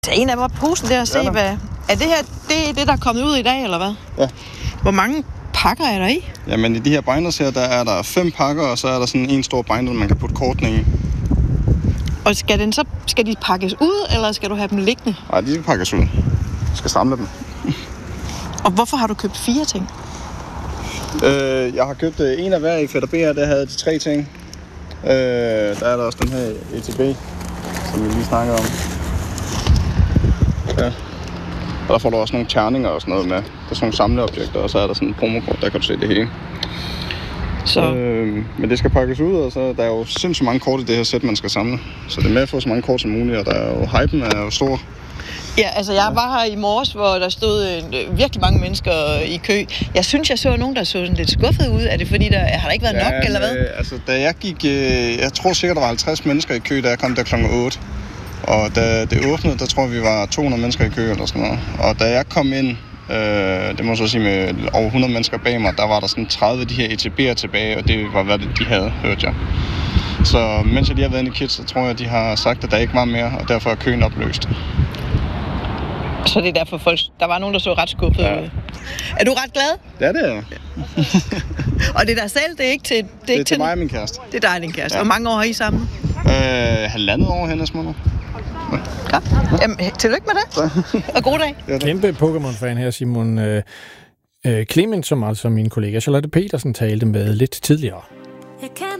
Så en af mig posen der og se, hvad... Er det her det, der er kommet ud i dag, eller hvad? Ja. Hvor mange pakker er der i? Jamen, i de her binders her, der er der 5 pakker, og så er der sådan en stor binder, man kan putte kortene i. Og skal de pakkes ud, eller skal du have dem liggende? Nej, de skal pakkes ud. Jeg skal samle dem. Og hvorfor har du købt 4 ting? Jeg har købt en af hver i Fætter B, der havde de 3 ting. Der er der også den her ETB, som vi lige snakkede om. Ja. Og der får du også nogle terninger og sådan noget med. Der er sådan nogle samleobjekter, og så er der sådan en promokort, der kan du se det hele. Så. Men det skal pakkes ud, og så der er jo sindssygt mange kort i det her sæt, man skal samle. Så det er med at få så mange kort som muligt, og der er jo, hypen er jo stor. Ja, altså jeg var her i morges, hvor der stod virkelig mange mennesker i kø. Jeg synes, jeg så nogen, der så sådan lidt skuffet ud. Er det fordi, har der ikke været nok, eller hvad? Altså, da jeg gik... jeg tror sikkert, der var 50 mennesker i kø, da jeg kom der kl. 8. Og da det åbnede, der tror vi var 200 mennesker i kø eller sådan noget. Og da jeg kom ind, det må så sige med over 100 mennesker bag mig, der var der sådan 30 af de her ETB'er tilbage, og det var hvad de havde, hørte jeg. Så mens jeg lige har været inde i Kids, så tror jeg, de har sagt, at der ikke var mere, og derfor er køen opløst. Så det er derfor folk... Der var nogen, der så ret skuffet ud. Er du ret glad? Ja, det er jeg. Og det er dig selv, det er ikke til... Det er til mig og min kæreste. Det er dig og din kæreste. Ja. Hvor mange år har I sammen? 1,5 år hendes måned. Ja. Jamen, tillykke med det. Og god dag. Ja, kæmpe Pokémon-fan her, Simon Clement, som altså min kollega Charlotte Petersen talte med lidt tidligere.